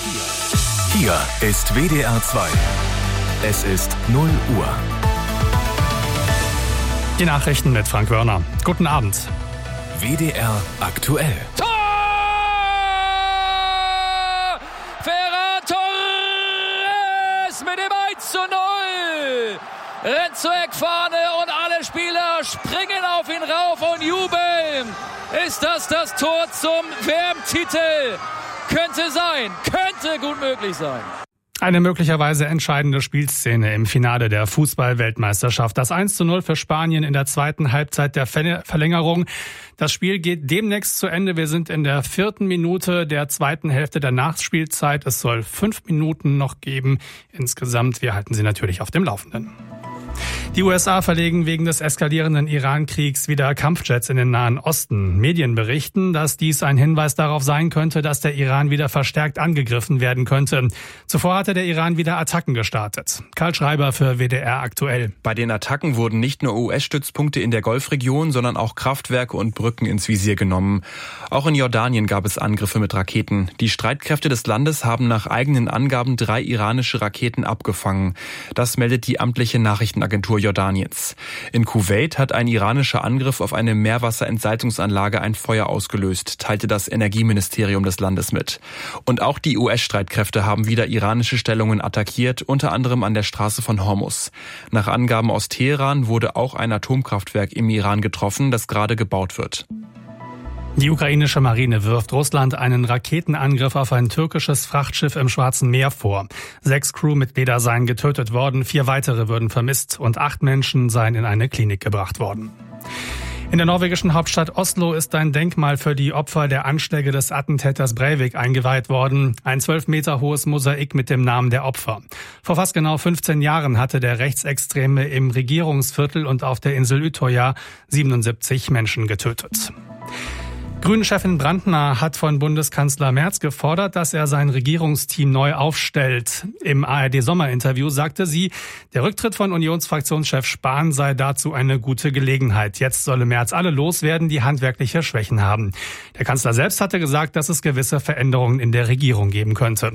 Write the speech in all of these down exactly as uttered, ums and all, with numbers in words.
Hier ist W D R zwei. Es ist null Uhr. Die Nachrichten mit Frank Wörner. Guten Abend. W D R aktuell. Tor! Ferran Torres mit dem eins zu null. Rennt zur Eckfahne und alle Spieler springen auf ihn rauf und jubeln. Ist das das Tor zum W M-Titel? Könnte sein, könnte gut möglich sein. Eine möglicherweise entscheidende Spielszene im Finale der Fußball-Weltmeisterschaft. Das eins zu null für Spanien in der zweiten Halbzeit der Verlängerung. Das Spiel geht demnächst zu Ende. Wir sind in der vierten Minute der zweiten Hälfte der Nachspielzeit. Es soll fünf Minuten noch geben insgesamt. Wir halten Sie natürlich auf dem Laufenden. Die U S A verlegen wegen des eskalierenden Iran-Kriegs wieder Kampfjets in den Nahen Osten. Medien berichten, dass dies ein Hinweis darauf sein könnte, dass der Iran wieder verstärkt angegriffen werden könnte. Zuvor hatte der Iran wieder Attacken gestartet. Karl Schreiber für W D R aktuell. Bei den Attacken wurden nicht nur U S-Stützpunkte in der Golfregion, sondern auch Kraftwerke und Brücken ins Visier genommen. Auch in Jordanien gab es Angriffe mit Raketen. Die Streitkräfte des Landes haben nach eigenen Angaben drei iranische Raketen abgefangen. Das meldet die amtliche Nachrichtenagentur Jordaniens. In Kuwait hat ein iranischer Angriff auf eine Meerwasserentsalzungsanlage ein Feuer ausgelöst, teilte das Energieministerium des Landes mit. Und auch die U S-Streitkräfte haben wieder iranische Stellungen attackiert, unter anderem an der Straße von Hormuz. Nach Angaben aus Teheran wurde auch ein Atomkraftwerk im Iran getroffen, das gerade gebaut wird. Die ukrainische Marine wirft Russland einen Raketenangriff auf ein türkisches Frachtschiff im Schwarzen Meer vor. Sechs Crewmitglieder seien getötet worden, vier weitere würden vermisst und acht Menschen seien in eine Klinik gebracht worden. In der norwegischen Hauptstadt Oslo ist ein Denkmal für die Opfer der Anschläge des Attentäters Breivik eingeweiht worden. Ein zwölf Meter hohes Mosaik mit dem Namen der Opfer. Vor fast genau fünfzehn Jahren hatte der Rechtsextreme im Regierungsviertel und auf der Insel Utøya siebenundsiebzig Menschen getötet. Grünen-Chefin Brandner hat von Bundeskanzler Merz gefordert, dass er sein Regierungsteam neu aufstellt. Im A R D-Sommerinterview sagte sie, der Rücktritt von Unionsfraktionschef Spahn sei dazu eine gute Gelegenheit. Jetzt solle Merz alle loswerden, die handwerkliche Schwächen haben. Der Kanzler selbst hatte gesagt, dass es gewisse Veränderungen in der Regierung geben könnte.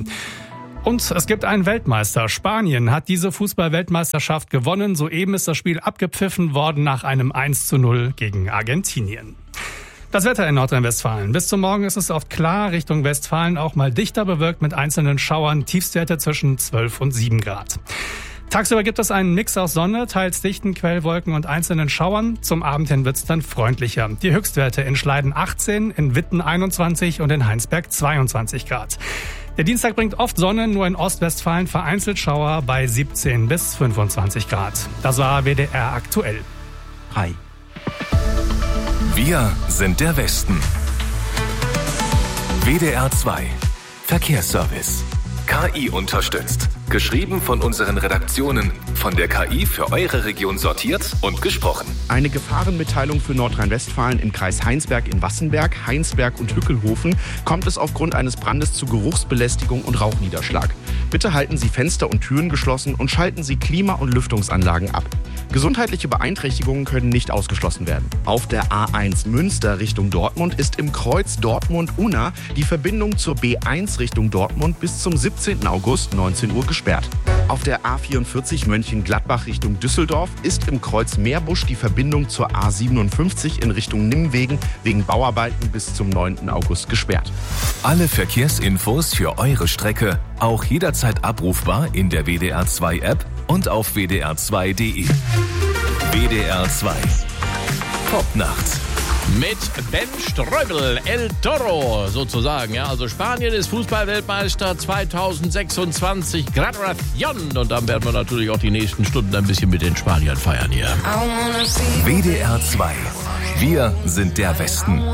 Und es gibt einen Weltmeister. Spanien hat diese Fußball-Weltmeisterschaft gewonnen. Soeben ist das Spiel abgepfiffen worden nach einem eins zu null gegen Argentinien. Das Wetter in Nordrhein-Westfalen. Bis zum Morgen ist es oft klar, Richtung Westfalen auch mal dichter bewölkt mit einzelnen Schauern, Tiefstwerte zwischen zwölf und sieben Grad. Tagsüber gibt es einen Mix aus Sonne, teils dichten Quellwolken und einzelnen Schauern. Zum Abend hin wird es dann freundlicher. Die Höchstwerte in Schleiden achtzehn, in Witten einundzwanzig und in Heinsberg zweiundzwanzig Grad. Der Dienstag bringt oft Sonne, nur in Ostwestfalen vereinzelt Schauer bei siebzehn bis fünfundzwanzig Grad. Das war W D R aktuell. Hi. Wir sind der Westen. W D R zwei. Verkehrsservice. K I unterstützt. Geschrieben von unseren Redaktionen. Von der K I für eure Region sortiert und gesprochen. Eine Gefahrenmitteilung für Nordrhein-Westfalen im Kreis Heinsberg in Wassenberg, Heinsberg und Hückelhofen. Kommt es aufgrund eines Brandes zu Geruchsbelästigung und Rauchniederschlag. Bitte halten Sie Fenster und Türen geschlossen und schalten Sie Klima- und Lüftungsanlagen ab. Gesundheitliche Beeinträchtigungen können nicht ausgeschlossen werden. Auf der A eins Münster Richtung Dortmund ist im Kreuz Dortmund-Unna die Verbindung zur B eins Richtung Dortmund bis zum siebzehnten August neunzehn Uhr gesperrt. Auf der A vierundvierzig Mönchengladbach Richtung Düsseldorf ist im Kreuz Meerbusch die Verbindung zur A siebenundfünfzig in Richtung Nimwegen wegen Bauarbeiten bis zum neunten August gesperrt. Alle Verkehrsinfos für eure Strecke auch jederzeit abrufbar in der W D R zwei App und auf w d r zwei punkt d e. W D R zwei. Popnacht. Mit Ben Ströbel, El Toro sozusagen. Ja, also Spanien ist Fußball-Weltmeister zweitausendsechsundzwanzig. Gratulation. Und dann werden wir natürlich auch die nächsten Stunden ein bisschen mit den Spaniern feiern hier. W D R zwei. Wir sind der Westen.